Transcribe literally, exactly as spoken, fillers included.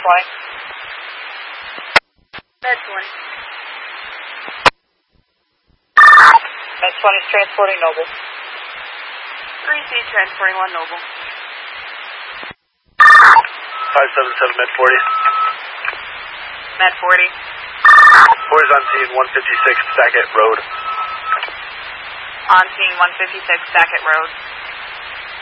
twenty. Med twenty. Med twenty is transporting Noble. three C transporting one Noble. five seven seven Med forty. Med forty. forty is on scene, one fifty-six Sackett Road. On scene, one fifty-six Sackett Road.